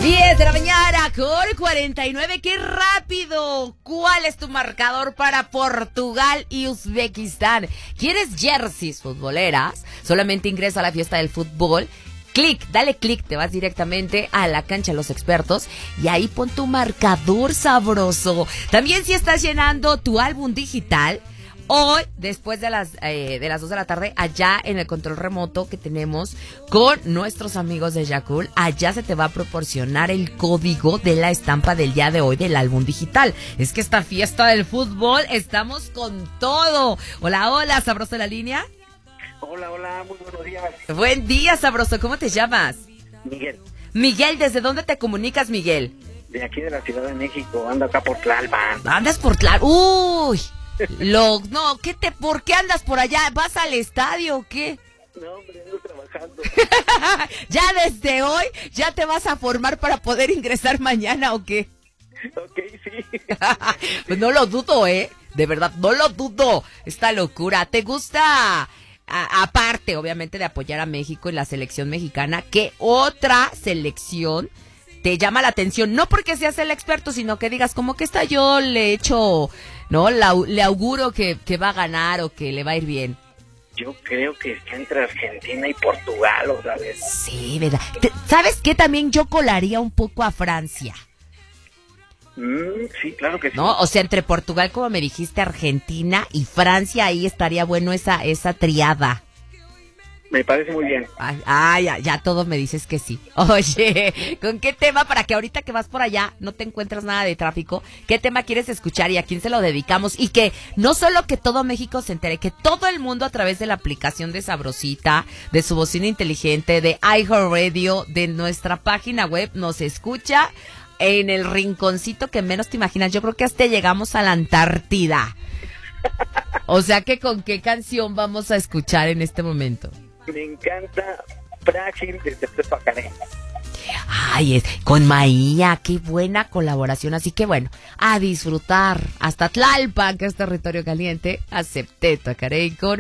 10 de la mañana con 49. ¡Qué rápido! ¿Cuál es tu marcador para Portugal y Uzbekistán? ¿Quieres jerseys futboleras? Solamente ingresa a la fiesta del fútbol. Dale clic, te vas directamente a la cancha de los expertos y ahí pon tu marcador, sabroso. También si estás llenando tu álbum digital, hoy, después de las 2 de la tarde, allá en el control remoto que tenemos con nuestros amigos de Yakult, allá se te va a proporcionar el código de la estampa del día de hoy del álbum digital. Es que esta fiesta del fútbol, estamos con todo. Hola, hola, sabroso de la línea. Hola, muy buenos días. Buen día, sabroso. ¿Cómo te llamas? Miguel. Miguel, ¿desde dónde te comunicas, Miguel? De aquí de la Ciudad de México, ando acá por Tlalpan. ¿Andas por Tlalpan? ¡Uy! No, ¿por qué andas por allá? ¿Vas al estadio o qué? No, hombre, ando trabajando. Ya desde hoy, ¿ya te vas a formar para poder ingresar mañana o qué? Ok, sí. Pues no lo dudo, de verdad, no lo dudo. Esta locura, ¿te gusta? Aparte, obviamente, de apoyar a México y la selección mexicana, ¿qué otra selección te llama la atención? No porque seas el experto, sino que digas, como que esta yo le echo, ¿no? Le auguro que va a ganar o que le va a ir bien. Yo creo que está entre Argentina y Portugal, otra vez. Sí, ¿verdad? ¿Sabes qué? También yo colaría un poco a Francia. Sí, claro que sí. ¿No? O sea, entre Portugal, como me dijiste, Argentina y Francia, ahí estaría bueno esa triada. Me parece muy bien. Ya todo me dices que sí. Oye, ¿con qué tema, para que ahorita que vas por allá no te encuentres nada de tráfico, qué tema quieres escuchar y a quién se lo dedicamos? Y que no solo que todo México se entere, que todo el mundo a través de la aplicación de Sabrosita, de su bocina inteligente, de iHeartRadio, de nuestra página web, nos escucha en el rinconcito que menos te imaginas. Yo creo que hasta llegamos a la Antártida. O sea que, ¿con qué canción vamos a escuchar en este momento? Me encanta Frágil de Pacaré. Ay, con Maía, qué buena colaboración. Así que bueno, a disfrutar hasta Tlalpan, que es territorio caliente. Acepté Pacaré con